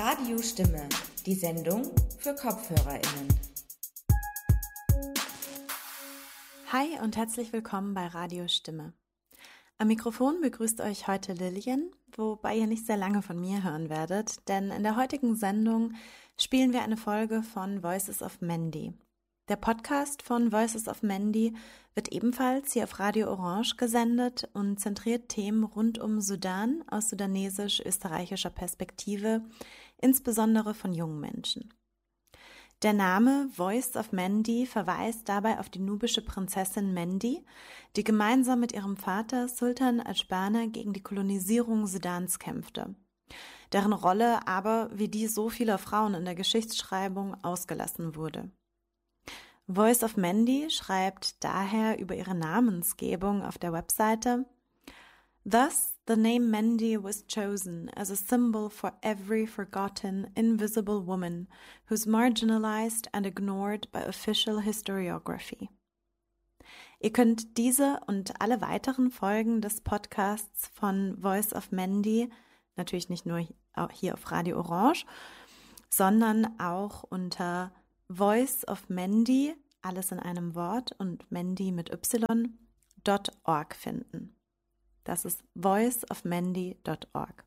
Radiostimme, die Sendung für KopfhörerInnen. Hi und herzlich willkommen bei Radiostimme. Am Mikrofon begrüßt euch heute Lilian, wobei ihr nicht sehr lange von mir hören werdet, denn in der heutigen Sendung spielen wir eine Folge von Voices of Mandy. Der Podcast von Voices of Mandy wird ebenfalls hier auf Radio Orange gesendet und zentriert Themen rund um Sudan aus sudanesisch-österreichischer Perspektive, insbesondere von jungen Menschen. Der Name Voice of Mandy verweist dabei auf die nubische Prinzessin Mandy, die gemeinsam mit ihrem Vater Sultan Ajbana gegen die Kolonisierung Sudans kämpfte, deren Rolle aber, wie die so vieler Frauen in der Geschichtsschreibung, ausgelassen wurde. Voice of Mandy schreibt daher über ihre Namensgebung auf der Webseite: Thus, the name Mandy was chosen as a symbol for every forgotten, invisible woman who's marginalized and ignored by official historiography. Ihr könnt diese und alle weiteren Folgen des Podcasts von Voice of Mandy, natürlich nicht nur hier auf Radio Orange, sondern auch unter Voice of Mandy, alles in einem Wort und Mandy mit y.org finden. Das ist voiceofmandy.org.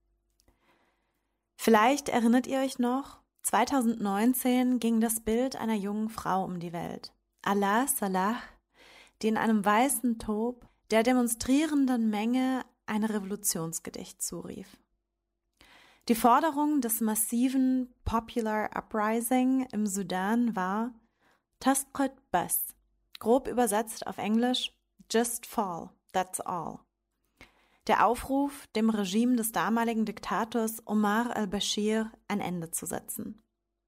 Vielleicht erinnert ihr euch noch, 2019 ging das Bild einer jungen Frau um die Welt, Alaa Salah, die in einem weißen Tob der demonstrierenden Menge ein Revolutionsgedicht zurief. Die Forderung des massiven Popular Uprising im Sudan war Tasqut Bas, grob übersetzt auf Englisch Just Fall, that's all. Der Aufruf, dem Regime des damaligen Diktators Omar al-Bashir ein Ende zu setzen.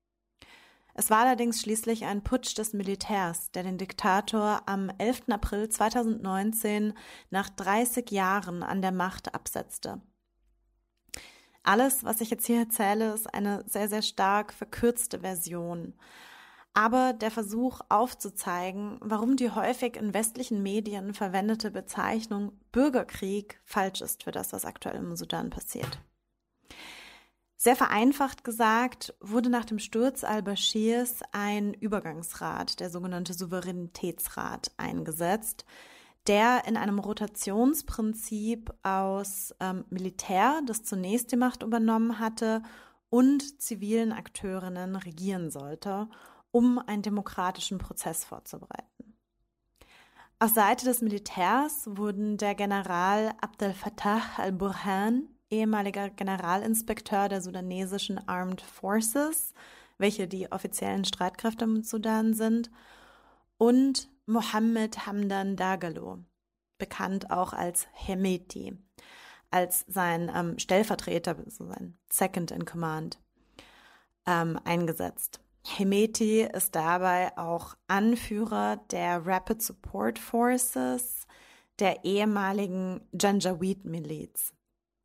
Es war allerdings schließlich ein Putsch des Militärs, der den Diktator am 11. April 2019 nach 30 Jahren an der Macht absetzte. Alles, was ich jetzt hier erzähle, ist eine sehr, sehr stark verkürzte Version. Aber der Versuch aufzuzeigen, warum die häufig in westlichen Medien verwendete Bezeichnung Bürgerkrieg falsch ist für das, was aktuell im Sudan passiert. Sehr vereinfacht gesagt, wurde nach dem Sturz al-Bashirs ein Übergangsrat, der sogenannte Souveränitätsrat, eingesetzt, der in einem Rotationsprinzip aus Militär, das zunächst die Macht übernommen hatte, und zivilen Akteurinnen regieren sollte, um einen demokratischen Prozess vorzubereiten. Auf Seite des Militärs wurden der General Abdel Fattah al-Burhan, ehemaliger Generalinspekteur der sudanesischen Armed Forces, welche die offiziellen Streitkräfte im Sudan sind, und Mohammed Hamdan Dagalo, bekannt auch als Hemeti, als sein Stellvertreter, also sein Second in Command, eingesetzt. Hemeti ist dabei auch Anführer der Rapid Support Forces, der ehemaligen Janjaweed-Miliz,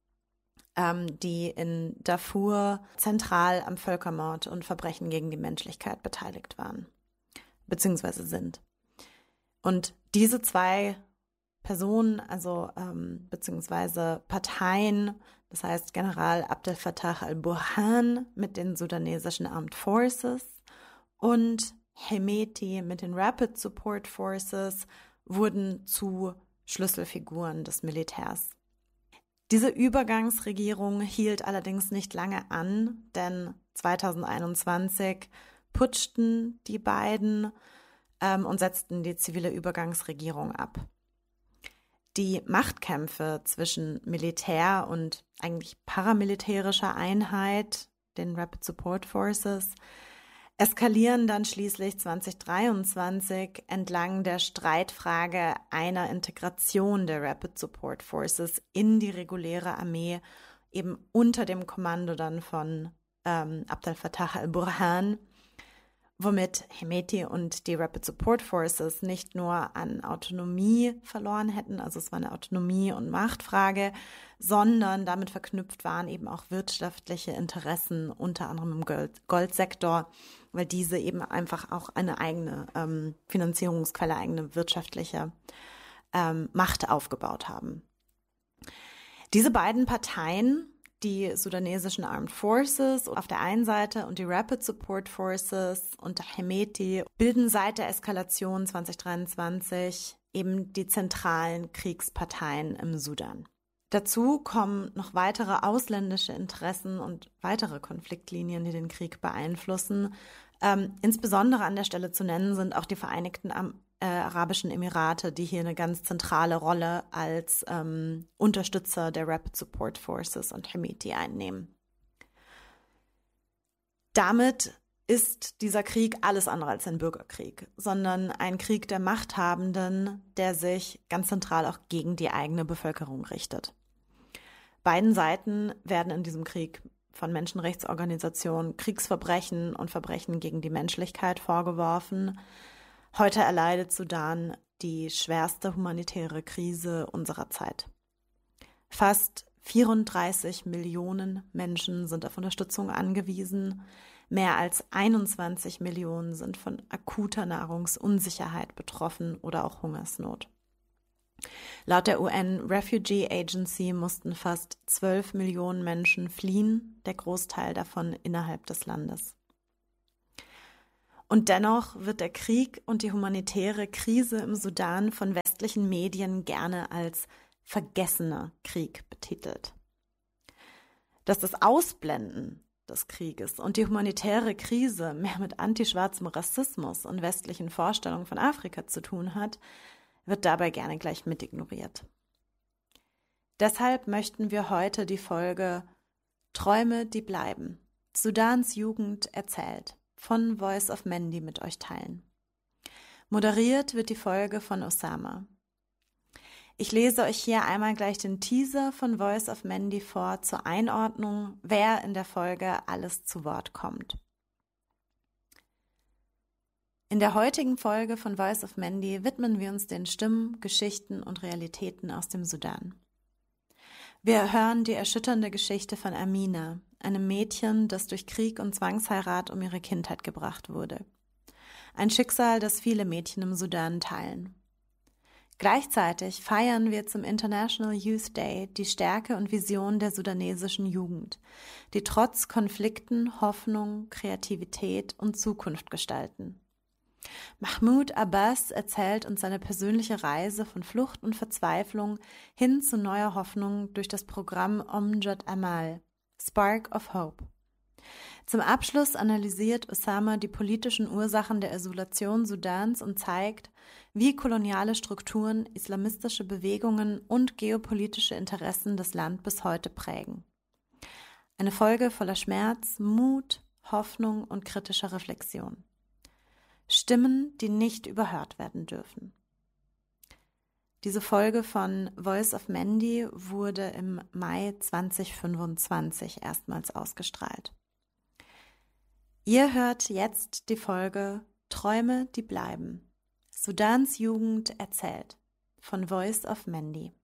die in Darfur zentral am Völkermord und Verbrechen gegen die Menschlichkeit beteiligt waren, beziehungsweise sind. Und diese zwei Personen, also beziehungsweise Parteien, das heißt General Abdel Fattah al-Burhan mit den sudanesischen Armed Forces und Hemeti mit den Rapid Support Forces, wurden zu Schlüsselfiguren des Militärs. Diese Übergangsregierung hielt allerdings nicht lange an, denn 2021 putschten die beiden und setzten die zivile Übergangsregierung ab. Die Machtkämpfe zwischen Militär und eigentlich paramilitärischer Einheit, den Rapid Support Forces, eskalieren dann schließlich 2023 entlang der Streitfrage einer Integration der Rapid Support Forces in die reguläre Armee, eben unter dem Kommando dann von Abdel Fattah al-Burhan, womit Hemeti und die Rapid Support Forces nicht nur an Autonomie verloren hätten, also es war eine Autonomie- und Machtfrage, sondern damit verknüpft waren eben auch wirtschaftliche Interessen, unter anderem im Goldsektor, weil diese eben einfach auch eine eigene Finanzierungsquelle, eigene wirtschaftliche Macht aufgebaut haben. Diese beiden Parteien Die sudanesischen Armed Forces auf der einen Seite und die Rapid Support Forces unter Hemeti bilden seit der Eskalation 2023 eben die zentralen Kriegsparteien im Sudan. Dazu kommen noch weitere ausländische Interessen und weitere Konfliktlinien, die den Krieg beeinflussen. Insbesondere an der Stelle zu nennen sind auch die Vereinigten Arabischen Emirate, die hier eine ganz zentrale Rolle als Unterstützer der Rapid Support Forces und Hemeti einnehmen. Damit ist dieser Krieg alles andere als ein Bürgerkrieg, sondern ein Krieg der Machthabenden, der sich ganz zentral auch gegen die eigene Bevölkerung richtet. Beiden Seiten werden in diesem Krieg von Menschenrechtsorganisationen Kriegsverbrechen und Verbrechen gegen die Menschlichkeit vorgeworfen. Heute erleidet Sudan die schwerste humanitäre Krise unserer Zeit. Fast 34 Millionen Menschen sind auf Unterstützung angewiesen. Mehr als 21 Millionen sind von akuter Nahrungsunsicherheit betroffen oder auch Hungersnot. Laut der UN Refugee Agency mussten fast 12 Millionen Menschen fliehen, der Großteil davon innerhalb des Landes. Und dennoch wird der Krieg und die humanitäre Krise im Sudan von westlichen Medien gerne als vergessener Krieg betitelt. Dass das Ausblenden des Krieges und die humanitäre Krise mehr mit antischwarzem Rassismus und westlichen Vorstellungen von Afrika zu tun hat, wird dabei gerne gleich mit ignoriert. Deshalb möchten wir heute die Folge Träume, die bleiben, Sudans Jugend erzählt, von Voice of Mendi mit euch teilen. Moderiert wird die Folge von Osama. Ich lese euch hier einmal gleich den Teaser von Voice of Mendi vor zur Einordnung, wer in der Folge alles zu Wort kommt. In der heutigen Folge von Voice of Mendi widmen wir uns den Stimmen, Geschichten und Realitäten aus dem Sudan. Wir hören die erschütternde Geschichte von Amina, einem Mädchen, das durch Krieg und Zwangsheirat um ihre Kindheit gebracht wurde. Ein Schicksal, das viele Mädchen im Sudan teilen. Gleichzeitig feiern wir zum International Youth Day die Stärke und Vision der sudanesischen Jugend, die trotz Konflikten Hoffnung, Kreativität und Zukunft gestalten. Mahmoud Abbas erzählt uns seine persönliche Reise von Flucht und Verzweiflung hin zu neuer Hoffnung durch das Programm Omjad Amal, Spark of Hope. Zum Abschluss analysiert Osama die politischen Ursachen der Isolation Sudans und zeigt, wie koloniale Strukturen, islamistische Bewegungen und geopolitische Interessen das Land bis heute prägen. Eine Folge voller Schmerz, Mut, Hoffnung und kritischer Reflexion. Stimmen, die nicht überhört werden dürfen. Diese Folge von Voice of Mendi wurde im Mai 2025 erstmals ausgestrahlt. Ihr hört jetzt die Folge Träume, die bleiben. Sudans Jugend erzählt von Voice of Mendi.